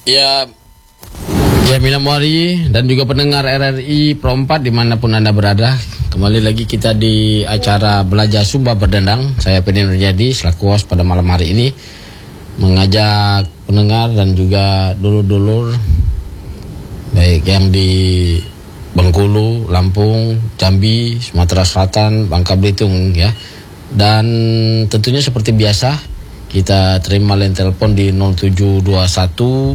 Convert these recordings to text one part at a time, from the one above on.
Ya, Mina Muari dan juga pendengar RRI Pro 4 dimanapun Anda berada. Kembali lagi kita di acara Belajar Sumba Berdendang. Saya Penny Nurjadi selaku host pada malam hari ini, mengajak pendengar dan juga dulur-dulur baik yang di Bengkulu, Lampung, Jambi, Sumatera Selatan, Bangka Belitung ya. Dan tentunya seperti biasa kita terima line telepon di 0721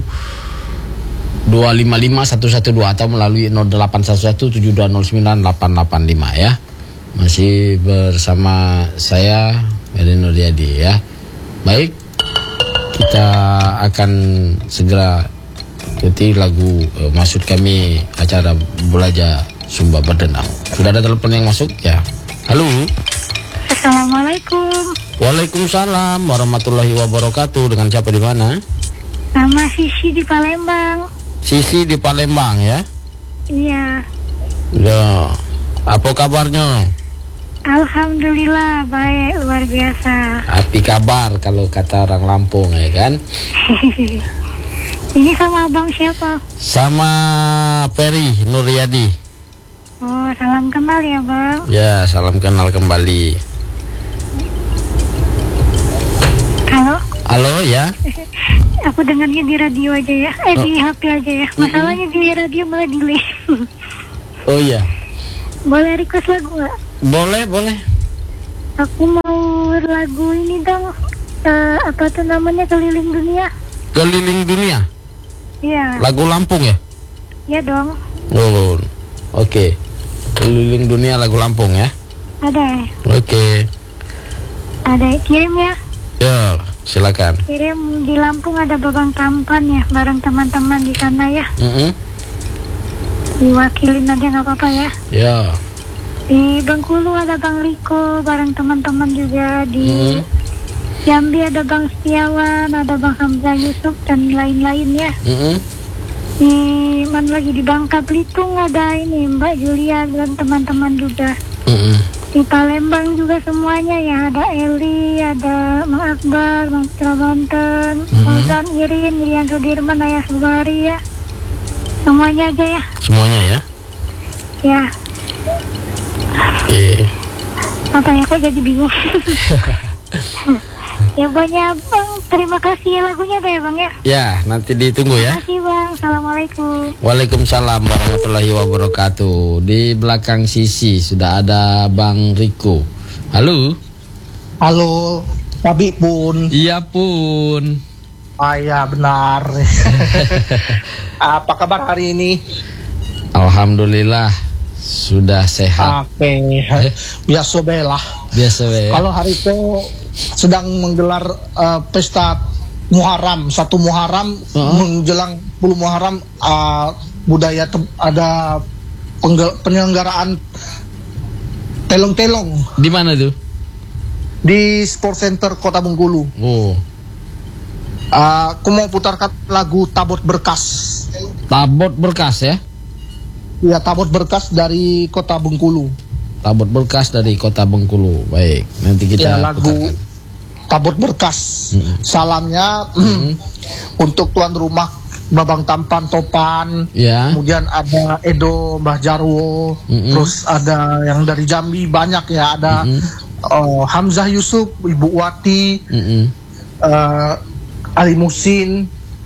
255 112 atau melalui 0811 7209 885 ya. Masih bersama saya Penny Nurjadi ya. Baik, kita akan segera ikuti lagu maksud kami acara Belajar Sumba Berdendang. Sudah ada telepon yang masuk ya. Halo. Assalamualaikum. Waalaikumsalam warahmatullahi wabarakatuh. Dengan siapa di mana? Nama Sisi di Palembang. Sisi di Palembang ya. Iya. Ya. Apa kabarnya? Alhamdulillah baik, luar biasa. Api kabar kalau kata orang Lampung ya kan. Ini sama abang siapa? Sama Ferry Nuryadi. Oh, salam kenal ya bang. Ya, salam kenal kembali. Halo. Halo ya. Aku dengarnya di radio aja ya. Di HP aja ya. Masalahnya di radio malah delay. Oh iya. Boleh request lagu nggak? Boleh. Aku mau lagu ini dong. Apa tuh namanya, Keliling Dunia? Keliling Dunia. Iya. Lagu Lampung ya? Iya dong. Oh, oke. Keliling Dunia lagu Lampung ya? Ada. Oke. Ada, kirim ya. Ya, silakan. Kirim di Lampung ada Babang Tampan ya, bareng teman-teman di sana ya. Diwakilin aja nggak apa-apa ya. Ya. Di Bengkulu ada Bang Riko bareng teman-teman juga. Di Jambi ada Bang Setiawan, ada Bang Hamzah Yusuf dan lain-lain ya. Di mana lagi, di Bangka Belitung ada ini Mbak Julia dan teman-teman juga. Di Palembang juga semuanya ya, ada Eli, ada Mang Akbar, Mang Citra Banten, Fauzan, Irian Sudirman, Ayah Subari ya. Semuanya aja ya. Semuanya ya? Ya. Oke. Apa ya, kok jadi bingung. Ya banyak bang, terima kasih ya lagunya ya bang ya. Ya, nanti ditunggu ya. Terima kasih bang, assalamualaikum. Waalaikumsalam warahmatullahi wabarakatuh. Di belakang Sisi sudah ada Bang Riko. Halo. Halo, Pabi pun. Iya pun. Ya benar. Apa kabar hari ini? Alhamdulillah sudah sehat. Oke, biasa belah. Biasa ya. Kalau hari itu sedang menggelar pesta Muharram, 1 Muharram menjelang 10 Muharram, budaya ada penyelenggaraan telong-telong. Di mana tuh? Di Sport Center Kota Bengkulu. Oh. Aku mau putarkan lagu Tabot Berkas. Tabot Berkas ya? Ya, Tabot Berkas dari Kota Bengkulu. Tabot Berkas dari Kota Bengkulu. Baik, nanti kita lagu putarkan. Tabot Berkas. Salamnya untuk tuan rumah Babang Tampan Topan. Ya. Kemudian ada Edo Mbah Jarwo. Terus ada yang dari Jambi banyak ya, ada Hamzah Yusuf, Ibu Wati, Ali Musin,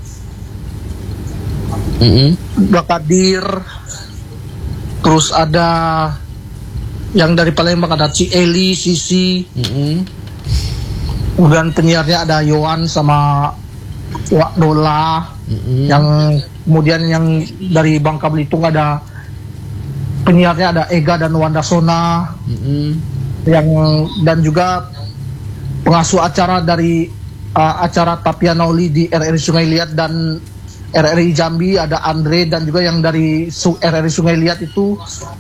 Bakadir. Terus ada yang dari Palembang ada Ci Eli, Sisi. Kemudian penyiarnya ada Yohan sama Wak Dola. Yang kemudian yang dari Bangka Belitung ada penyiarnya ada Ega dan Wanda Sona. Yang dan juga pengasuh acara dari acara Tapianoli di RRI Sungai Liat dan RRI Jambi ada Andre, dan juga yang dari RRI Sungai Liat itu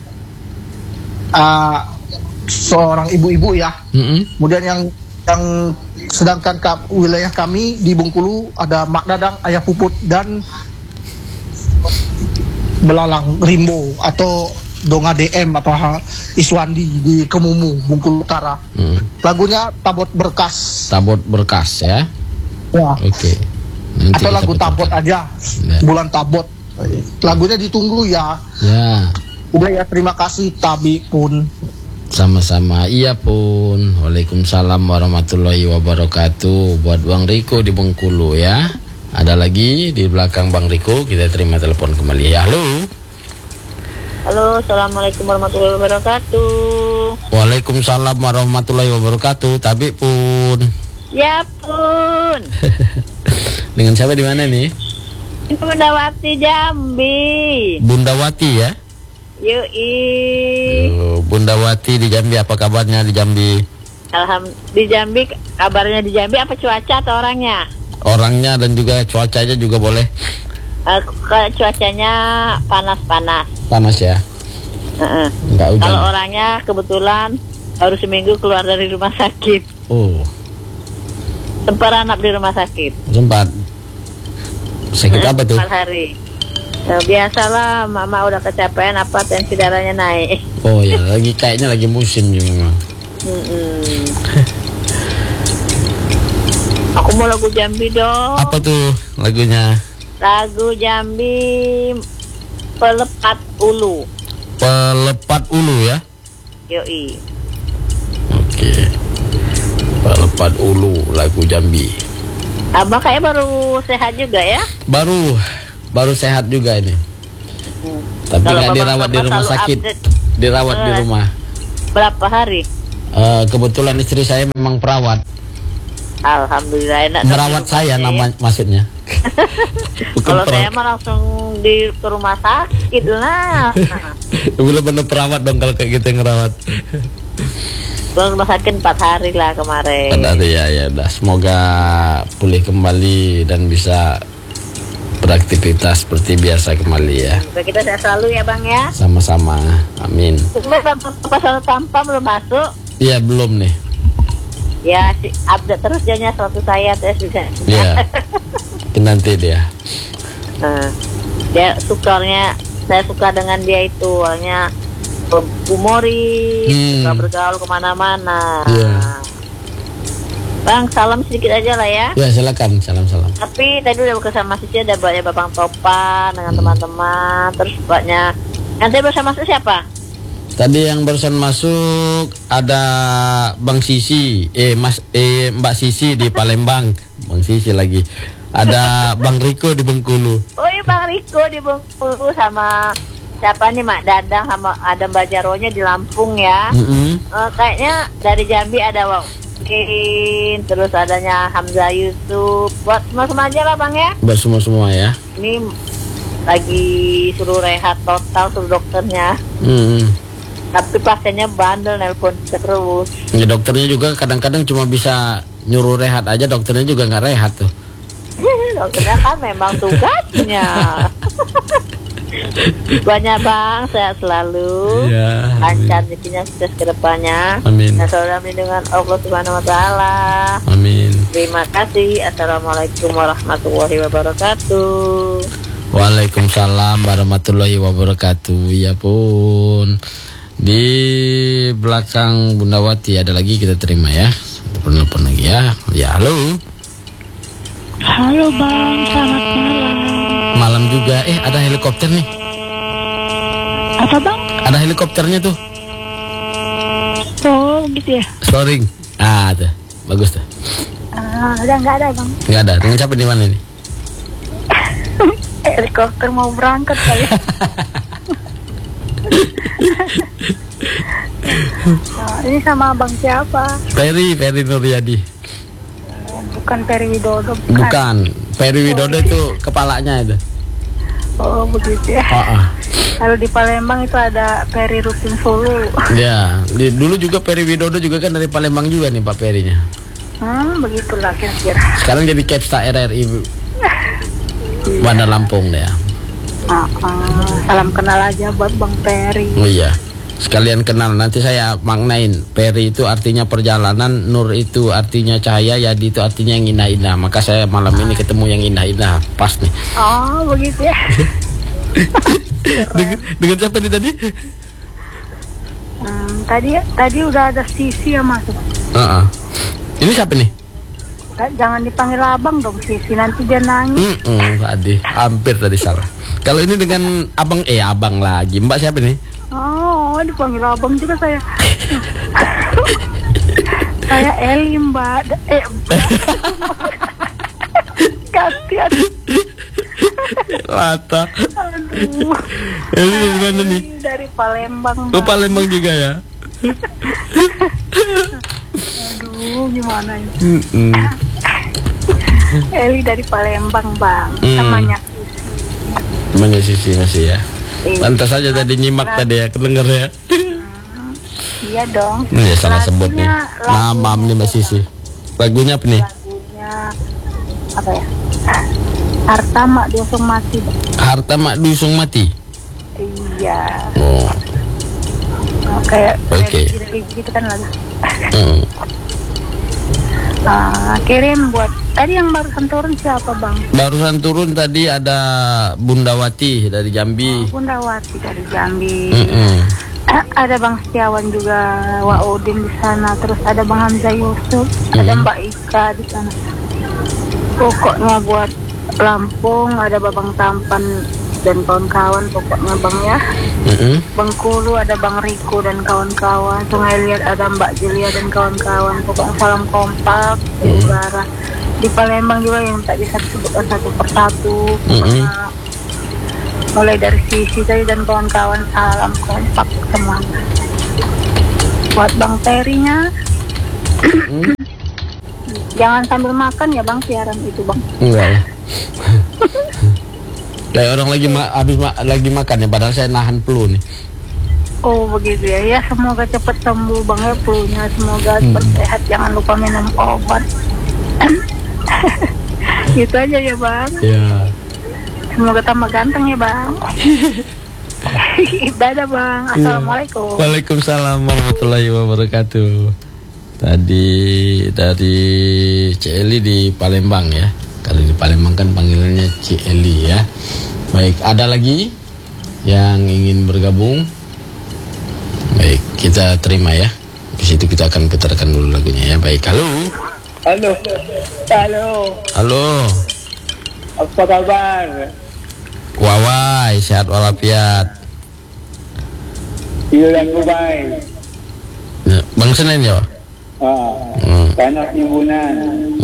seorang ibu-ibu ya. Kemudian yang sedangkan wilayah kami di Bengkulu ada Mak Dadang, Ayah Puput dan Belalang Rimbo atau Donga DM apa Iswandi di Kemumu, Bengkulu Utara. Hmm. Lagunya Tabot Berkas. Tabot Berkas ya. Ya. Oke. Nanti Atau kita lagu putarkan. Tabot aja, Ya. Bulan Tabot. Lagunya ditunggu ya. Ya, Udah ya, terima kasih Tabi pun. sama-sama. Iya pun. Waalaikumsalam warahmatullahi wabarakatuh. Buat Bang Riko di Bengkulu ya. Ada lagi di belakang Bang Riko. Kita terima telepon kembali ya. Halo. Halo, assalamualaikum warahmatullahi wabarakatuh. Waalaikumsalam warahmatullahi wabarakatuh. Tabi pun. Ya pun. Dengan siapa di mana nih? Bundawati Jambi. Bundawati ya. Yoi. Bundawati di Jambi, apa kabarnya di Jambi? Di Jambi, kabarnya di Jambi apa cuaca atau orangnya? Orangnya dan juga cuacanya juga boleh. Cuacanya panas-panas. Panas ya. Enggak hujan. Kalau orangnya kebetulan baru seminggu keluar dari rumah sakit. Oh, Temperanap di rumah sakit. sempat. Sakit apa tuh? 4 hari. Biasalah, mama udah kecapean apa tensi darahnya naik. Oh ya, kayaknya lagi musim juga memang. Aku mau lagu Jambi dong. Apa tuh lagunya? Lagu Jambi Pelepat Ulu. Pelepat Ulu ya. Yoi. Oke. Pelepat Ulu, lagu Jambi. Abang kayak baru sehat juga ya? Baru sehat juga ini. Tapi Kalau nggak Babang dirawat di Papa rumah selalu sakit. update. Dirawat di rumah. Berapa hari? Kebetulan istri saya memang perawat. Alhamdulillah enak. Merawat saya nama maksudnya. Bukan Kalau saya perawat. mah langsung ke rumah sakit lah. Bener-bener perawat dong kalau kayak gitu yang ngerawat. Ke rumah sakit 4 hari lah kemarin. Ada ya udah. Semoga pulih kembali dan bisa beraktivitas seperti biasa kembali ya. Semoga kita sehat selalu ya bang ya. Sama-sama. Amin. Sebenarnya pasal tanpa belum masuk. Iya belum nih. Ya update terus jadinya selalu saya tes bisa. Iya. Nanti dia. Dia saya suka dengan dia itu awalnya humoris, suka bergaul kemana-mana. Iya. Bang, salam sedikit aja lah ya. Ya silakan, salam-salam. Tapi tadi udah bersama Sisi ada banyak Babang Topan dengan teman-teman. Terus banyak. Nanti bersama masuk siapa? Tadi yang barusan masuk ada Bang Sisi, Mbak Sisi di Palembang, Bang Sisi lagi. Ada Bang Riko di Bengkulu. Oh iya Bang Riko di Bengkulu sama siapa nih Mak Dadang sama ada Mbak Jaronya di Lampung ya. Kayaknya dari Jambi ada Wakin, terus adanya Hamzah Yusuf. Buat semua aja lah Bang ya. Buat semua ya. Ini lagi suruh rehat total suruh dokternya. Tapi pasiennya bandel nelpon terus. Ya, dokternya juga kadang-kadang cuma bisa nyuruh rehat aja, dokternya juga nggak rehat tuh. Dokternya kan memang tugasnya. Banyak Bang, sehat selalu. Ya, Lancar rezekinya sukses ke depannya. Amin. Dan selalu lindungan Allah Subhanahu wa taala. Amin. Terima kasih. Assalamualaikum warahmatullahi wabarakatuh. Waalaikumsalam warahmatullahi wabarakatuh. Ya pun. Di belakang Bundawati ada lagi, kita terima ya. Telepon lagi ya. Ya, halo. Halo Bang, selamat malam. Malam juga. Ada helikopter nih. Apa Bang? Ada helikopternya tuh. Oh gitu ya? Soaring. Tuh. Bagus tuh. Udah nggak ada Bang. Nggak ada. Dengan siapa di mana nih? Helikopter mau berangkat kali. Ini sama Bang siapa? Ferry Nuryadi. Bukan Peri Widodo. Bukan. Ferry Widodo itu kepalanya itu. Oh begitu ya. Kalau di Palembang itu ada Peri Rutin Solo. Ya, dulu juga Ferry Widodo juga kan dari Palembang juga nih Pak Perinya. Begitulah kira-kira. Sekarang jadi Kepsta RRI Bandar Lampung deh ya. Salam kenal aja buat Bang Peri. Oh iya. Sekalian kenal, nanti saya maknain. Peri itu artinya perjalanan, Nur itu artinya cahaya, Yadi itu artinya yang indah-indah. Maka saya malam ini ketemu yang indah-indah. Pas nih. Oh begitu ya. Dengan siapa nih tadi? Tadi udah ada Sisi yang masuk. Ini siapa nih? Jangan dipanggil abang dong Sisi, nanti dia nangis. Tadi hampir tadi salah. Kalau ini dengan abang lagi. Mbak siapa nih? Oh, dipanggil abang juga saya. Saya Eli, Mbak. Kasihan. Lata. Aduh. Eli dari mana nih? Dari Palembang, Mbak. Oh, Palembang juga ya? Aduh, gimana ini? Eli dari Palembang, Bang. Temannya Sisi masih ya? Pantas saja tadi nyimak tadi ya, kedenger ya. Iya dong. Ini ya salah sebut nih. Nama nih Mbak Sisi. Lagunya apa nih? Lagunya apa ya? Harta Mak Dusung Mati. Harta Mak Dusung Mati. Iya. Oh. Kayak Oke. gitu kan lagu. Kirim buat tadi yang barusan turun siapa, Bang? Barusan turun tadi ada Bundawati dari Jambi. Bundawati dari Jambi. Ada Bang Setiawan juga, Wak Udin di sana. Terus ada Bang Hamzah Yusuf, ada Mbak Ika di sana. Pokoknya buat Lampung ada Babang Tampan dan kawan-kawan, pokoknya Bang ya. Bengkulu ada Bang Riko dan kawan-kawan. Sungai Liat ada Mbak Julia dan kawan-kawan. Pokoknya salam kompak di udara. Di Palembang juga yang tak bisa disebutkan satu persatu. Mulai dari Sisi tadi dan kawan-kawan, salam kompak semuanya. Buat Bang Terinya, jangan sambil makan ya Bang, siaran itu Bang. Enggak ya. Kayak orang lagi makan ya, padahal saya nahan flu nih. Oh begitu ya, ya semoga cepat sembuh Bang ya flu-nya, semoga cepat sehat, jangan lupa minum obat. Gitu aja ya Bang. Ya. Semoga tambah ganteng ya Bang. Dadah Bang, assalamualaikum. Waalaikumsalam warahmatullahi wabarakatuh. Tadi dari Celi di Palembang ya. Kalau di Palembang kan panggilannya Celi ya. Baik, ada lagi yang ingin bergabung? Baik, kita terima ya. Di situ kita akan putarkan dulu lagunya ya. Baik, halo. Halo. Halo. Apa kabar? Wawai, sehat walafiat. Iya dan baik. Bang Senen ya? Tanah timbunan.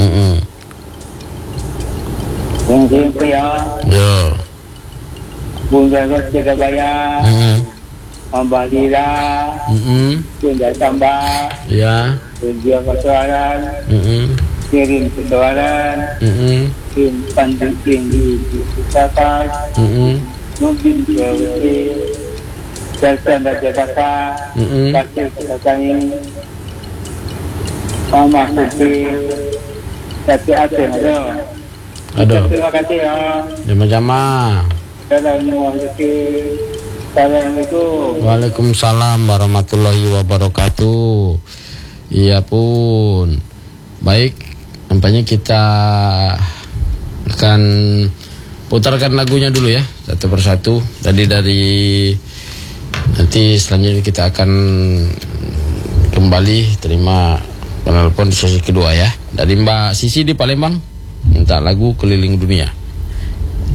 Bung Simpi ya. Yo. Bung Jagot Jagabaya. Mbak Lira. Bung Jatamba. Ya. Bung Dia Kesuaran. Kirim Kesuaran. Kirim Panjang Tinggi Pusaka. Mungkin Jawa. Selsan dan Jakarta. Kasih Kesakani. Mama Supi. Tapi Aceh ada. Aduh. Terima kasih ya. Sama-sama. Assalamualaikum. Waalaikumsalam warahmatullahi wabarakatuh. Iya pun. Baik, nampaknya kita akan putarkan lagunya dulu ya, satu persatu. Tadi nanti selanjutnya kita akan kembali terima penelpon di sesi kedua ya. Dari Mbak Sisi di Palembang minta lagu Keliling Dunia.